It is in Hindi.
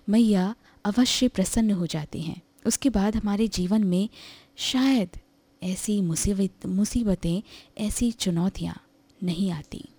मैया अवश्य प्रसन्न हो जाती हैं। उसके बाद हमारे जीवन में शायद ऐसी मुसीबतें, ऐसी चुनौतियाँ नहीं आती।